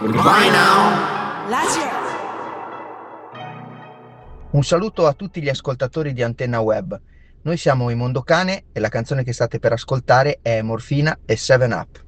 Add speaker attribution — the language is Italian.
Speaker 1: Goodbye now.
Speaker 2: Lazio.
Speaker 3: Un saluto a tutti gli ascoltatori di Antenna Web. Noi siamo i Mondocane e la canzone che state per ascoltare è Morfina e 7 Up.